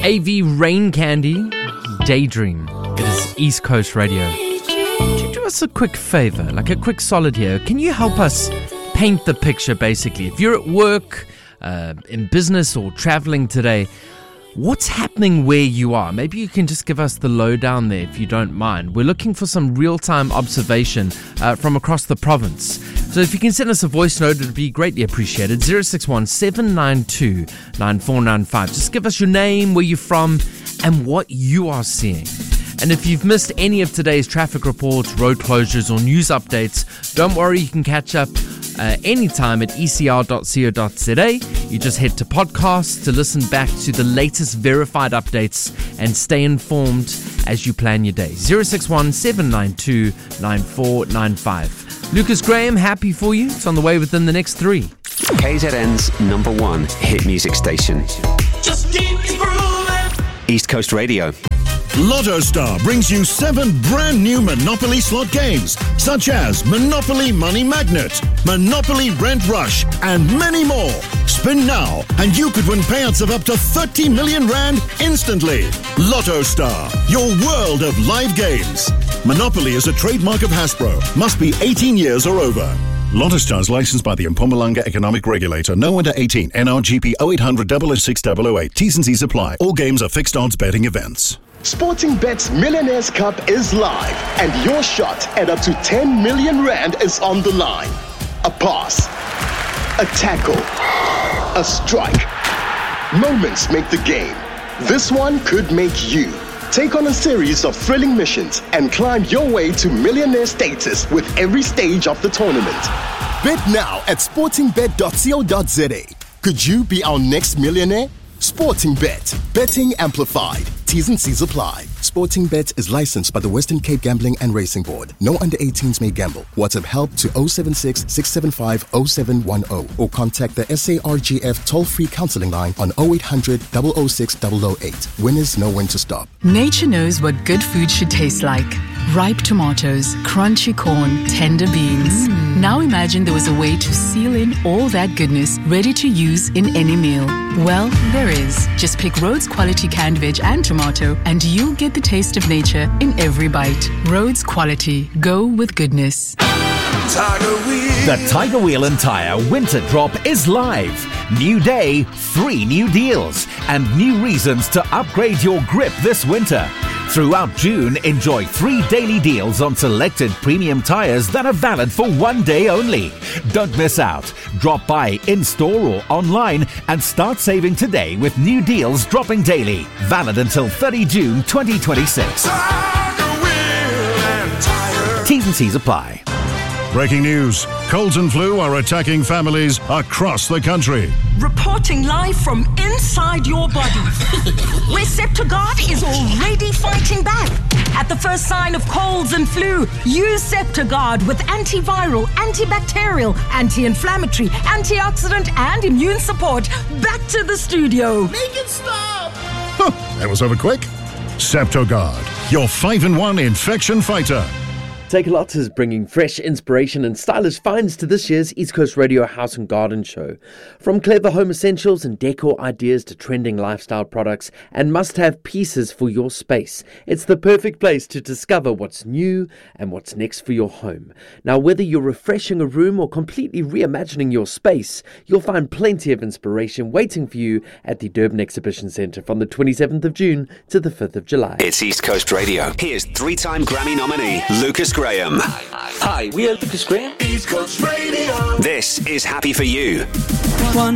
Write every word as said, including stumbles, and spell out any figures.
A V Rain Candy, Daydream. It is East Coast Radio. Could you do us a quick favor, like a quick solid here? Can you help us paint the picture, basically? If you're at work, uh, in business, or traveling today, what's happening where you are? Maybe you can just give us the lowdown there if you don't mind. We're looking for some real-time observation uh, from across the province. So if you can send us a voice note, it would be greatly appreciated. zero six one, seven nine two, nine four nine five. Just give us your name, where you're from, and what you are seeing. And if you've missed any of today's traffic reports, road closures, or news updates, don't worry, you can catch up uh, anytime at e c r dot co dot z a. You just head to podcasts to listen back to the latest verified updates and stay informed as you plan your day. zero six one, seven nine two, nine four nine five. Lucas Graham, happy for you. It's on the way within the next three. K Z N's number one hit music station. Just keep it grooving. East Coast Radio. Lotto Star brings you seven brand new Monopoly slot games, such as Monopoly Money Magnet, Monopoly Rent Rush, and many more. Spin now, and you could win payouts of up to thirty million rand instantly. Lotto Star, your world of live games. Monopoly is a trademark of Hasbro. Must be eighteen years or over. Lotto Star is licensed by the Mpumalanga Economic Regulator. No under eighteen. N R G P oh eight hundred, oh oh six, oh oh eight. T's and C's apply. All games are fixed odds betting events. Sportingbet's Millionaires Cup is live, and your shot at up to ten million rand is on the line. A pass, a tackle, a strike. Moments make the game. This one could make you. Take on a series of thrilling missions and climb your way to millionaire status with every stage of the tournament. Bet now at sportingbet dot co dot z a. Could you be our next millionaire? Sportingbet. Betting amplified. T's and C's apply. Sportingbet is licensed by the Western Cape Gambling and Racing Board. No under eighteens may gamble. WhatsApp help to oh seven six, six seven five, oh seven one oh or contact the S A R G F toll-free counseling line on oh eight hundred, oh oh six, oh oh eight. Winners know when to stop. Nature knows what good food should taste like. Ripe tomatoes, crunchy corn, tender beans. Mm. Now imagine there was a way to seal in all that goodness, ready to use in any meal. Well, there is. Just pick Rhodes Quality canned veg and tomato, and you'll get the taste of nature in every bite. Rhodes Quality. Go with goodness. Tiger Wheel. The Tiger Wheel and Tire Winter Drop is live. New day, three new deals, and new reasons to upgrade your grip this winter. Throughout June, enjoy three daily deals on selected premium tires that are valid for one day only. Don't miss out. Drop by in-store or online and start saving today with new deals dropping daily. Valid until thirtieth of June twenty twenty-six. Tiger Wheel and Tire. T's and C's apply. Breaking news. Colds and flu are attacking families across the country. Reporting live from inside your body, where Septogard is already fighting back. At the first sign of colds and flu, use Septogard with antiviral, antibacterial, anti-inflammatory, antioxidant, and immune support. Back to the studio. Make it stop. Huh, that was over quick. Septogard, your five in one infection fighter. Takealot is bringing fresh inspiration and stylish finds to this year's East Coast Radio House and Garden Show. From clever home essentials and decor ideas to trending lifestyle products and must-have pieces for your space, it's the perfect place to discover what's new and what's next for your home. Now, whether you're refreshing a room or completely reimagining your space, you'll find plenty of inspiration waiting for you at the Durban Exhibition Centre from the twenty-seventh of June to the fifth of July. It's East Coast Radio. Here's three-time Grammy nominee Lucas Graham. Hi, we are Lucas Graham. East Coast Radio. This is Happy For You. One